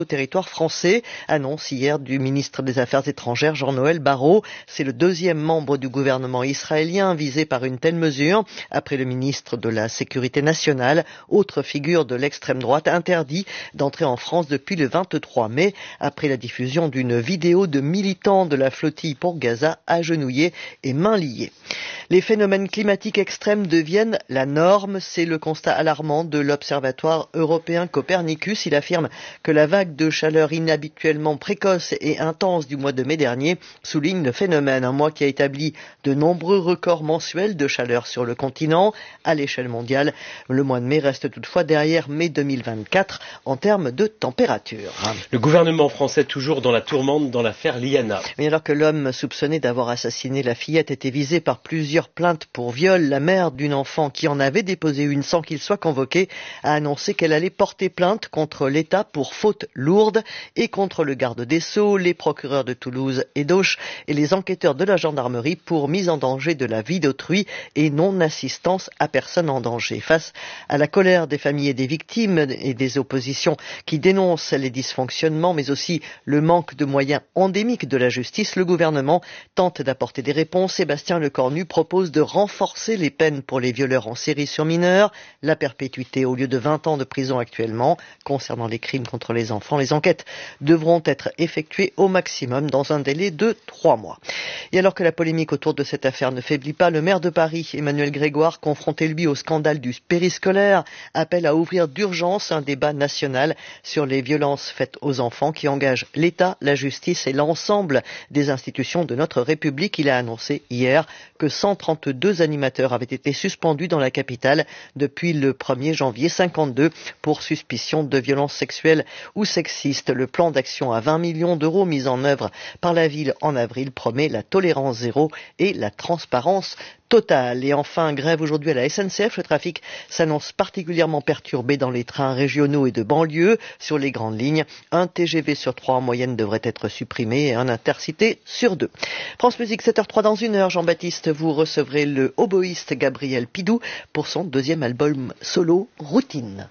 au territoire français, annonce hier du ministre des Affaires étrangères Jean-Noël Barrot. C'est le deuxième membre du gouvernement israélien visé par une telle mesure, après le ministre de la Sécurité nationale, autre figure de l'extrême droite, interdit d'entrer en France depuis le 23 mai, après la diffusion d'une vidéo de militants de la flottille pour Gaza agenouillés et mains liées. Les phénomènes climatiques extrêmes deviennent la norme, c'est le constat alarmant de l'Observatoire européen Copernicus. Il affirme que la vague de chaleur inhabituellement précoce et intense du mois de mai dernier souligne le phénomène. Un mois qui a établi de nombreux records mensuels de chaleur sur le continent. À l'échelle mondiale, le mois de mai reste toutefois derrière mai 2024 en termes de température. Le gouvernement français toujours dans la tourmente dans l'affaire Liana. Mais alors que l'homme soupçonné d'avoir assassiné la fillette était visé par plusieurs plaintes pour viol, la mère d'une enfant qui en avait déposé une sans qu'il soit convoqué a annoncé qu'elle allait porter plainte contre l'État pour faute lourde et contre le garde des Sceaux, les procureurs de Toulouse et d'Auch et les enquêteurs de la gendarmerie pour mise en danger de la vie d'autrui et non-assistance à personne en danger. Face à la colère des familles et des victimes et des oppositions qui dénoncent les dysfonctionnements mais aussi le manque de moyens endémiques de la justice, le gouvernement tente d'apporter des réponses. Sébastien Lecornu propose de renforcer les peines pour les violeurs en série sur mineurs, la perpétuité au lieu de 20 ans de prison actuellement. Concernant les crimes contre les enfants, les enquêtes devront être effectuées au maximum dans un délai de 3 mois. Et alors que la polémique autour de cette affaire ne faiblit pas, le maire de Paris, Emmanuel Grégoire, confronté lui au scandale du périscolaire, appelle à ouvrir d'urgence un débat national sur les violences faites aux enfants qui engage l'État, la justice et l'ensemble des institutions de notre République. Il a annoncé hier que 132 animateurs avaient été suspendus dans la capitale depuis le 1er janvier 52 pour suspicion de violences sexuelles ou sexistes. Le plan d'action à 20 millions d'euros mis en œuvre par la ville en avril promet la tolérance zéro et la transparence totale. Et enfin, grève aujourd'hui à la SNCF. Le trafic s'annonce particulièrement perturbé dans les trains régionaux et de banlieue. Sur les grandes lignes, un TGV sur 3 en moyenne devrait être supprimé et un intercité sur 2. France Musique, 7h03 dans une heure. Jean-Baptiste, vous recevrez le oboïste Gabriel Pidou pour son deuxième album solo, Routine.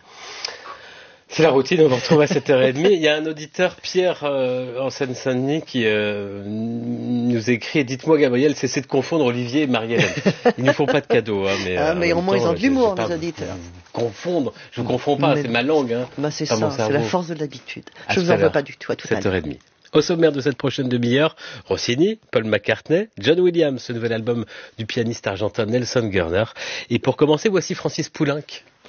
C'est la routine, on va retrouver à 7h30. Il y a un auditeur, Pierre, en Seine-Saint-Denis, qui nous écrit « Dites-moi, Gabriel, cessez de confondre Olivier et Marie-Hélène. Ils ne font pas de cadeaux. » mais au moins, ils ont de l'humour, nos auditeurs. Confondre, je ne confonds pas, c'est ma langue. C'est ça, c'est la force de l'habitude. Je ne vous en veux pas du tout, à tout à l'heure. 7h30. Au sommaire de cette prochaine demi-heure, Rossini, Paul McCartney, John Williams, ce nouvel album du pianiste argentin Nelson Gurner. Et pour commencer, voici Francis Poulenc.